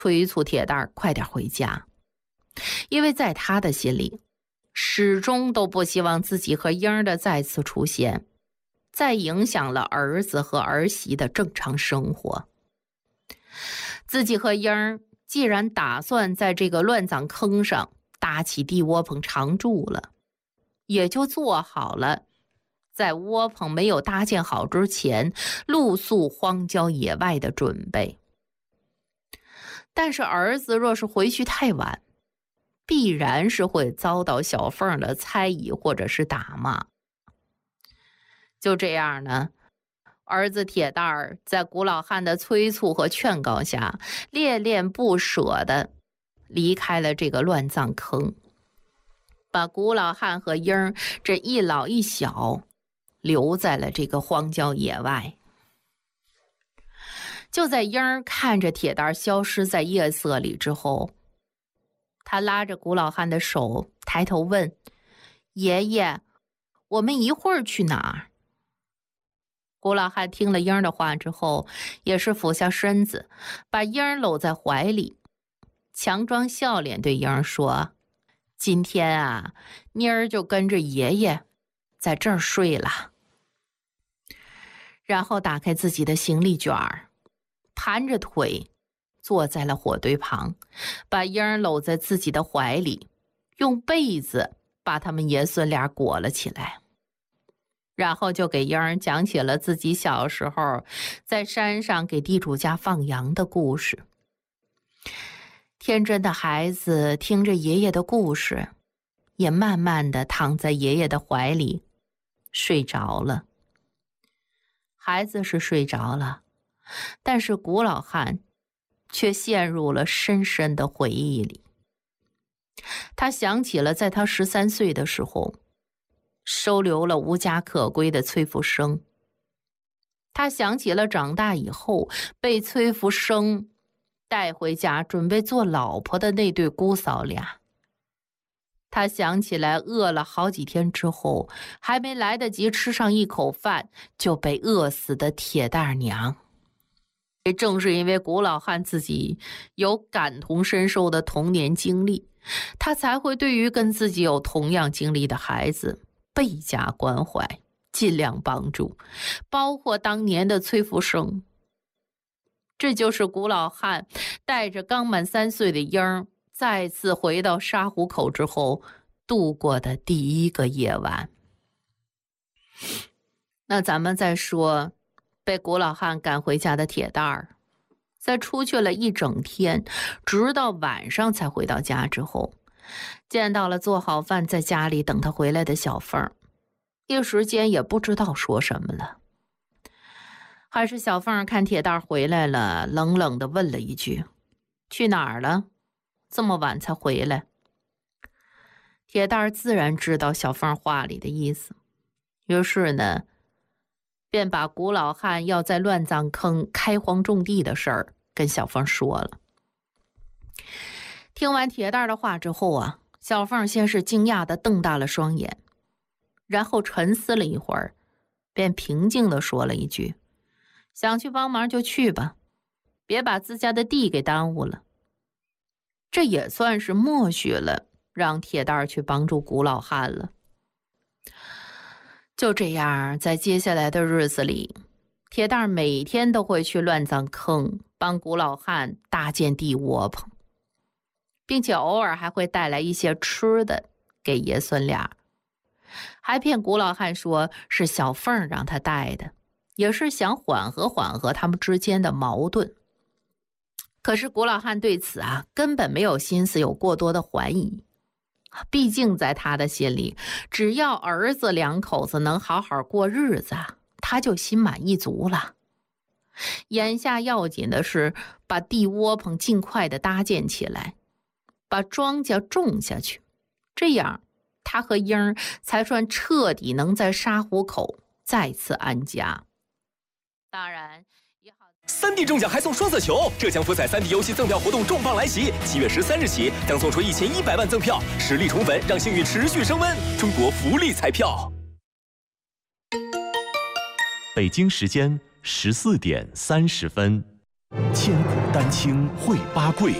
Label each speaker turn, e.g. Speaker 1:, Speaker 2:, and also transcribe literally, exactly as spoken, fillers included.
Speaker 1: 催促铁蛋儿快点回家，因为在他的心里，始终都不希望自己和英儿的再次出现，再影响了儿子和儿媳的正常生活。自己和英儿既然打算在这个乱葬坑上搭起地窝棚常住了，也就做好了在窝棚没有搭建好之前露宿荒郊野外的准备。但是儿子若是回去太晚，必然是会遭到小凤的猜疑或者是打骂。就这样呢，儿子铁蛋儿在古老汉的催促和劝告下，恋恋不舍地离开了这个乱葬坑，把古老汉和英儿这一老一小留在了这个荒郊野外。就在英儿看着铁蛋儿消失在夜色里之后，他拉着古老汉的手，抬头问：“爷爷，我们一会儿去哪儿？”古老汉听了英儿的话之后，也是俯下身子，把英儿搂在怀里，强装笑脸对英儿说：“今天啊，妮儿就跟着爷爷在这儿睡了。”然后打开自己的行李卷儿，盘着腿坐在了火堆旁，把英儿搂在自己的怀里，用被子把他们爷孙俩裹了起来。然后就给英儿讲起了自己小时候在山上给地主家放羊的故事。天真的孩子听着爷爷的故事，也慢慢地躺在爷爷的怀里睡着了。孩子是睡着了，但是古老汉却陷入了深深的回忆里。他想起了在他十三岁的时候收留了无家可归的崔福生，他想起了长大以后被崔福生带回家准备做老婆的那对姑嫂俩，他想起来饿了好几天之后还没来得及吃上一口饭就被饿死的铁蛋娘。也正是因为古老汉自己有感同身受的童年经历，他才会对于跟自己有同样经历的孩子倍加关怀，尽量帮助，包括当年的崔福生。这就是古老汉带着刚满三岁的英儿再次回到沙湖口之后度过的第一个夜晚。那咱们再说被古老汉赶回家的铁蛋儿，在出去了一整天，直到晚上才回到家之后，见到了做好饭在家里等他回来的小凤儿，一时间也不知道说什么了。还是小凤儿看铁蛋儿回来了，冷冷地问了一句：“去哪儿了？这么晚才回来？”铁蛋儿自然知道小凤儿话里的意思，于是呢，便把古老汉要在乱葬坑开荒种地的事儿跟小凤说了。听完铁蛋儿的话之后啊，小凤先是惊讶地瞪大了双眼，然后沉思了一会儿，便平静地说了一句：“想去帮忙就去吧，别把自家的地给耽误了。”这也算是默许了让铁蛋儿去帮助古老汉了。就这样，在接下来的日子里，铁蛋儿每天都会去乱葬坑帮古老汉搭建地窝棚，并且偶尔还会带来一些吃的给爷孙俩，还骗古老汉说是小凤让他带的，也是想缓和缓和他们之间的矛盾。可是古老汉对此啊，根本没有心思有过多的怀疑。毕竟在他的心里，只要儿子两口子能好好过日子，他就心满意足了。眼下要紧的是把地窝棚尽快的搭建起来，把庄稼种下去，这样他和英儿才算彻底能在沙湖口再次安家。当然
Speaker 2: 三 D 中奖还送双色球，浙江福彩三 D 游戏赠票活动重磅来袭，七月十三日起将送出一千一百万赠票，实力宠粉，让幸运持续升温。中国福利彩票。
Speaker 3: 北京时间十四点三十分。 千古丹青会八桂，